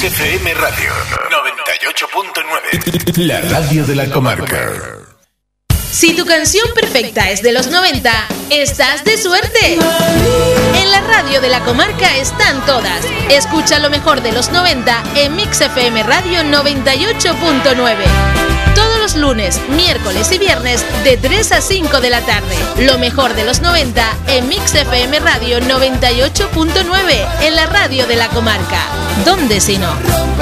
FM Radio 98.9, la radio de la comarca. Si tu canción perfecta es de los 90, estás de suerte. En la radio de la comarca están todas. Escucha lo mejor de los 90 en Mix FM Radio 98.9. Todos los lunes, miércoles y viernes de 3 a 5 de la tarde. Lo mejor de los 90 en Mix FM Radio 98.9 en la radio de la comarca. ¿Dónde si no?